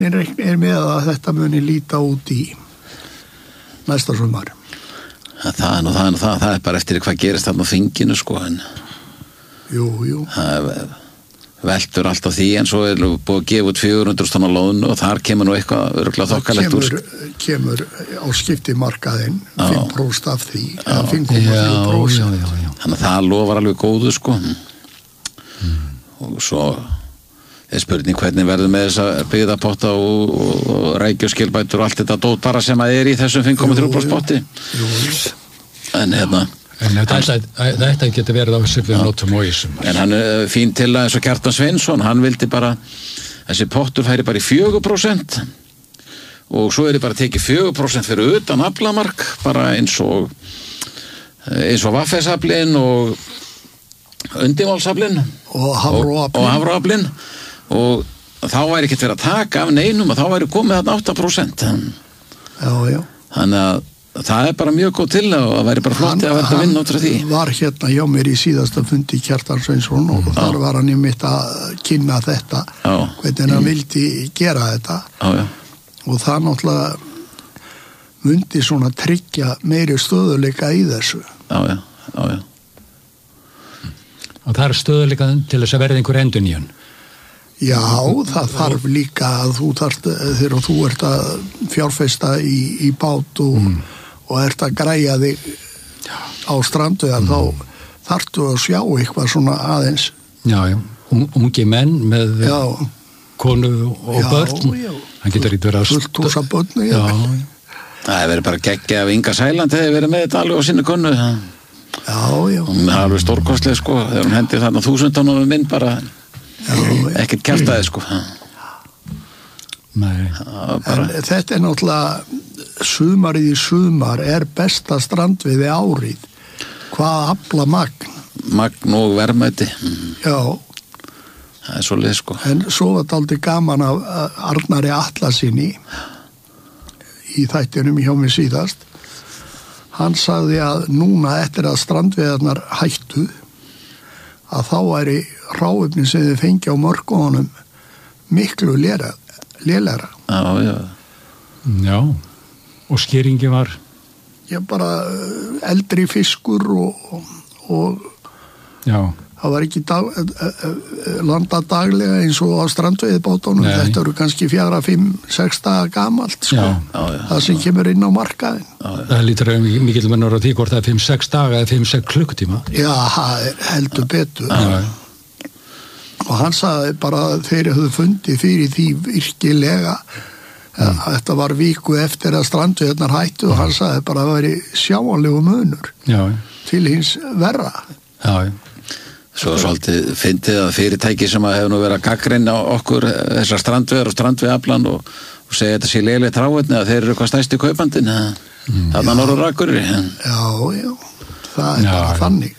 með að þetta muni líta út í næsta sumar. Það bara eftir hvað gerist þarna á þinginu sko, en Jú. Það veltur alltaf því, en svo búið að gefa út 400 tonna lóðnu og þar kemur nú eitthvað örugglega þokkalegt úr. Kemur á skiptimarkaðinn 5% af því, eða 5,3%. Já. Þannig að það lofar alveg góðu sko. Og svo spurning hvernig verður með þessa byggðapotta og rækjuskilbætur og allt þetta dót bara sem að í þessum 5,3% potti. En En þetta getur verið á siflega nótum og ísum. En hann fín til að eins og Kjartan Sveinsson, hann vildi bara, þessi pottur færi bara í 4% og svo bara tekið 4% fyrir utan aflamark, bara eins og Vaffesaflinn og Undivalsaflinn og Hafraaflinn og þá væri ekkert verið að taka af neinum og þá væri komið þarna 8%. Já. Þannig að það bara mjög góð til og það væri bara flott að verða að vinna út frá því. Hann var hérna hjá mér í síðasta fundi Kjartan Sveinsson og þar var hann einmitt að kynna þetta, hvernig hann vildi gera þetta. Já. Og það náttúrulega myndi svona tryggja meiri stöðuleika í þessu. Já. Og það stöðuleika til þess að verða einhver endurnýjun. Já, það þarf líka að þegar þú ert að fjárfesta í bát og ert að græja þig á strandveiðar, þá þarftu að sjá eitthvað svona aðeins. Já, ungi menn með konu og börn. Hann getur ekki verið að fullt hús af börnu. Já. Það verið bara geggja af Inga Sæland hefði verið með þetta alveg á sinni konu. Já. Hún er alveg stórkostleg sko, þegar hún hendi þarna 1000 tonnum mynd bara ekkert kjartaði sko. Nei. En þetta náttúrulega sumarið í sumar besta strandveiði árið. Hvað afla magn og verðmæti. Já. Það svoleið sko. En svo var dálítið gaman af Arnari Atlasinni í þættinum hjá mig síðast. Hann sagði að núna eftir að strandveiðarnar hættu að þá væri hráefni sem þið fengi á mörkunum miklu lélegra. Já. Og skýringi var? Já, bara eldri fiskur og það var ekki landa daglega eins og á strandveiðbátunum. Þetta eru kannski 4, 5, 6 daga gamalt sko. Það sem kemur inn á markaðin. Það lítur mikill mennur á því hvort það 5-6 daga eða 5-6 klukkutíma. Já, það heldur betur. Og hann sagði bara að þeir höfðu fundið fyrir því virkilega þetta var viku eftir að strandveiðarnar hættu og hann sagði bara að það væri sjáanlegu munur til hins verra. Já. Svo svolítið fyndið að fyrirtæki sem að hefur nú verið að gagnrýna okkur þessar strandveiðar og strandveiðaflan og segja þetta sé leiðilegt hráefni að þeir eru eitthvað stærsti kaupandinn þarna norður Akureyri. Já, það bara þannig.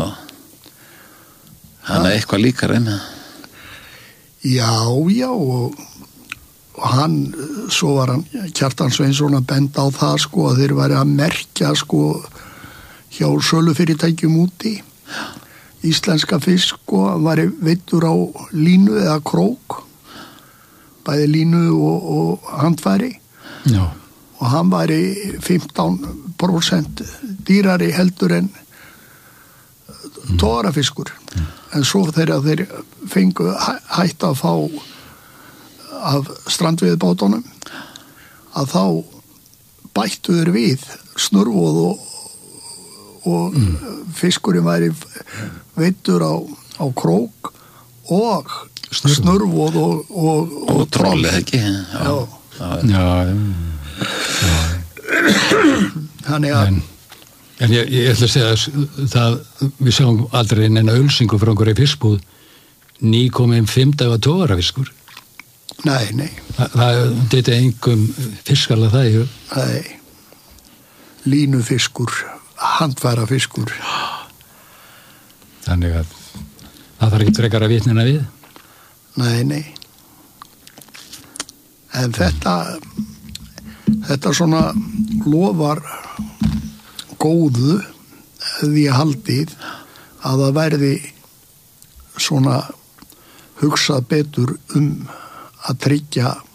Hann eitthvað líka reyna. Já, og hann, svo var hann Kjartan Sveinsson að benda á það sko að þeir væri að merkja sko hjá sölufyrirtækjum úti íslenska fisk og væri veiddur á línu eða krók, bæði línu og handfæri. Já. Og hann væri 15% dýrari heldur en tórafiskur. En svo þegar þeir fengu hætt að fá af strandveiðbátunum að þá bættu þeir við snurvoð og fiskurinn væri veiddur á krók og snurvoð og troll ekki. Já. Þannig að En ég ætla að segja það við sjáum aldrei neina ölsingu frá einhverju fiskbúð nýkominn 5 daga togarafiskur. Nei. Það þetta engum fiskarla það í hug. Nei. Línufiskur, handfærafiskur. Þannig að það þarf ekki frekar að vitnina við. Nei. En þetta svona lofar góðu því haldið að það verði svona hugsað betur að tryggja